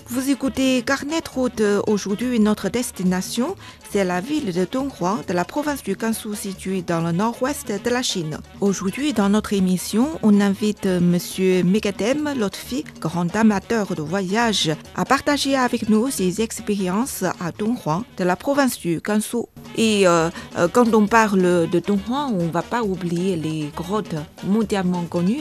Vous écoutez Carnet de route. Aujourd'hui, notre destination, c'est la ville de Donghuang, de la province du Gansu, située dans le nord-ouest de la Chine. Aujourd'hui, dans notre émission, on invite Monsieur Megadem Lotfi, grand amateur de voyage, à partager avec nous ses expériences à Donghuang, de la province du Gansu. Et quand on parle de Donghuang, on ne va pas oublier les grottes mondialement connues.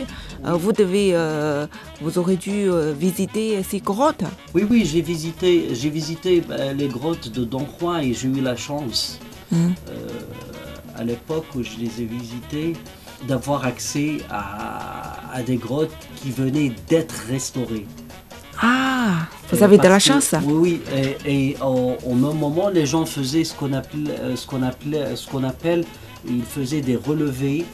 Vous aurez dû visiter ces grottes. Oui, j'ai visité les grottes de Donghuang et j'ai eu la chance, à l'époque où je les ai visitées, d'avoir accès à des grottes qui venaient d'être restaurées. Ah, vous avez de la chance. Oui, et au même moment, les gens faisaient ce qu'on appelle, ils faisaient des relevés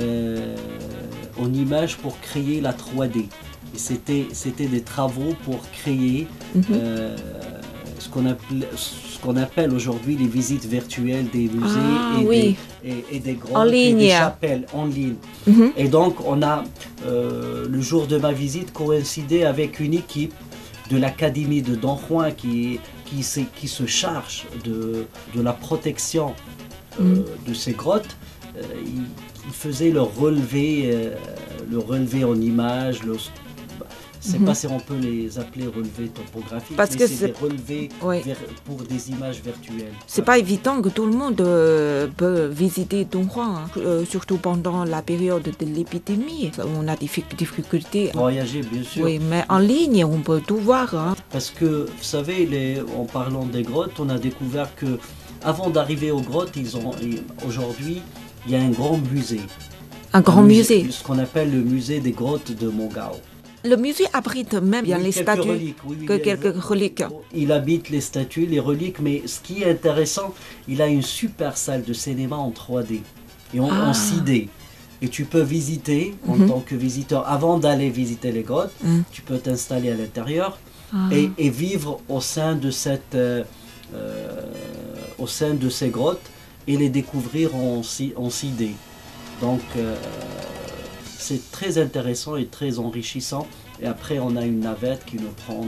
en images pour créer la 3D. Et c'était des travaux pour créer ce qu'on appelle aujourd'hui les visites virtuelles des musées et des grottes et des chapelles en ligne. Et donc le jour de ma visite coïncidait avec une équipe de l'académie de Donghuang qui se charge de la protection de ces grottes. Ils faisaient le relevé en images. Je ne sais pas si on peut les appeler relevés topographiques, mais c'est des relevés pour des images virtuelles. C'est pas évident que tout le monde peut visiter Donghuang, surtout pendant la période de l'épidémie. On a des difficultés. Voyager, bien sûr. Oui, mais en ligne, on peut tout voir. Parce que, vous savez, en parlant des grottes, on a découvert que avant d'arriver aux grottes, aujourd'hui, il y a un grand musée. Un grand musée. Ce qu'on appelle le musée des grottes de Mogao. Le musée abrite même bien les statues, quelques reliques. Il habite les statues, les reliques, mais ce qui est intéressant, il a une super salle de cinéma en 3D et en 6D. Et tu peux visiter en tant que visiteur, avant d'aller visiter les grottes, tu peux t'installer à l'intérieur et vivre au sein de ces grottes et les découvrir en 6D. Donc, c'est très intéressant et très enrichissant. Et après, on a une navette qui nous prend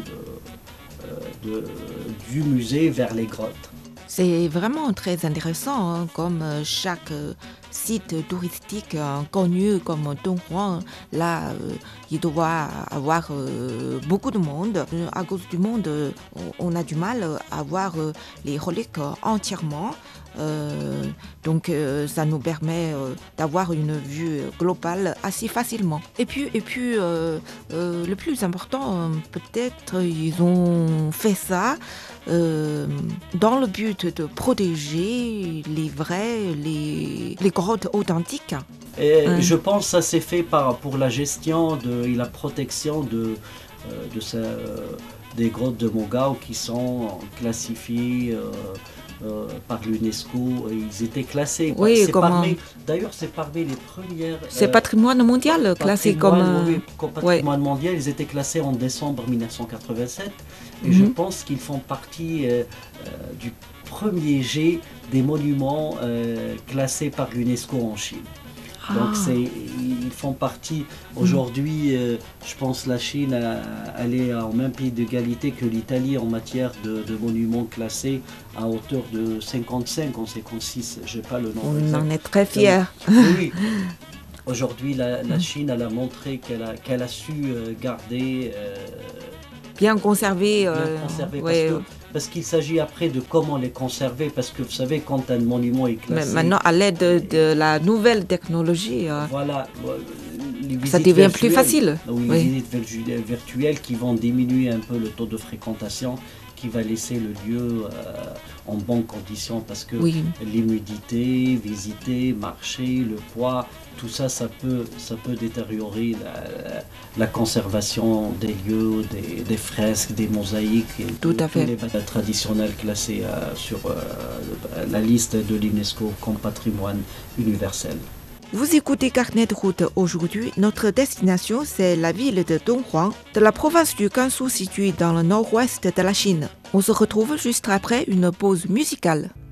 du musée vers les grottes. C'est vraiment très intéressant, comme chaque site touristique connu comme Donghuang. Là, il doit avoir beaucoup de monde. À cause du monde, on a du mal à voir les reliques entièrement. Donc ça nous permet d'avoir une vue globale assez facilement. Et puis le plus important, peut-être ils ont fait ça dans le but de protéger les grottes authentiques. Et je pense que ça s'est fait pour la gestion et la protection des grottes de Mogao qui sont classifiées par l'UNESCO. Ils étaient classés. D'ailleurs, c'est parmi les premières... C'est patrimoine mondial classé comme... patrimoine mondial. Ils étaient classés en décembre 1987. Et je pense qu'ils font partie du premier jet des monuments classés par l'UNESCO en Chine. Donc ils font partie, aujourd'hui, je pense que la Chine elle est au même pied d'égalité que l'Italie en matière de monuments classés à hauteur de 55 ou 56, je n'ai pas le nom. On en est très fiers. Oui. Aujourd'hui, la Chine elle a montré qu'elle a su garder... bien conserver. Parce qu'il s'agit après de comment les conserver, parce que vous savez, quand un monument est classé... Mais maintenant, à l'aide de la nouvelle technologie, ça devient virtuelles, plus facile. Les visites virtuelles qui vont diminuer un peu le taux de fréquentation, qui va laisser le lieu en bonnes conditions, parce que l'humidité, visiter, marcher, le poids, tout ça, ça peut détériorer la conservation des lieux, des fresques, des mosaïques, et tout à fait. Les bâtiments traditionnels classés sur la liste de l'UNESCO comme patrimoine universel. Vous écoutez Carnet de route. Aujourd'hui, notre destination, c'est la ville de Donghuang, de la province du Gansu située dans le nord-ouest de la Chine. On se retrouve juste après une pause musicale.